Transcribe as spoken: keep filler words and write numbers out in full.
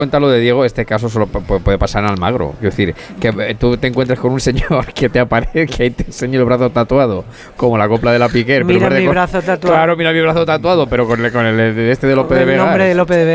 Cuenta lo de Diego, este caso solo puede pasar en Almagro. Es decir, que tú te encuentres con un señor que te aparece, que ahí te enseña el brazo tatuado, como la copla de la Piquer. Mira pero mi con, brazo tatuado. Claro, mira mi brazo tatuado, pero con el, con el este de Lope de Vega. El nombre de Lope de Vega.